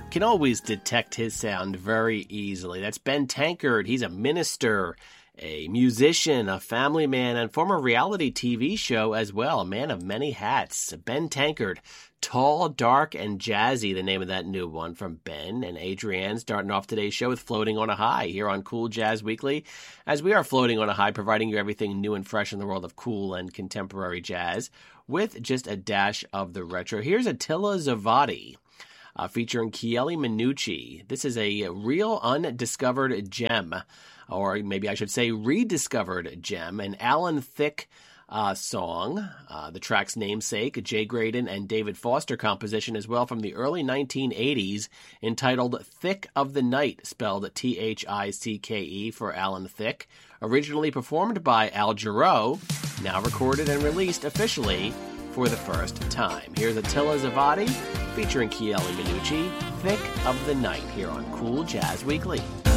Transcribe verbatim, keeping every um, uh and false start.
can always detect his sound very easily. That's Ben Tankard. He's a minister, a musician, a family man, and former reality T V show as well. A man of many hats. Ben Tankard. Tall, Dark, and Jazzy, the name of that new one from Ben and Adrienne, starting off today's show with Floating on a High here on Cool Jazz Weekly, as we are floating on a high, providing you everything new and fresh in the world of cool and contemporary jazz, with just a dash of the retro. Here's Attila Zavadi, uh, featuring Chieli Minucci. This is a real undiscovered gem, or maybe I should say rediscovered gem, an Alan Thicke Uh, song, uh, the track's namesake, Jay Graydon and David Foster composition as well from the early nineteen eighties, entitled Thick of the Night, spelled T H I C K E for Alan Thicke, originally performed by Al Jarreau, now recorded and released officially for the first time. Here's Attila Zavadi featuring Chieli Minucci, Thick of the Night, here on Cool Jazz Weekly.